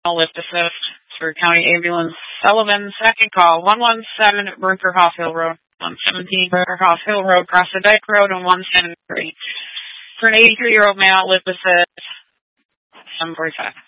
lift assist for County Ambulance Sullivan. Second call, 117 Berkerhoff Hill Road, 117 Berkerhoff Hill Road, across the Dyke Road, and 173. For an 83-year-old male, lift assist, 745.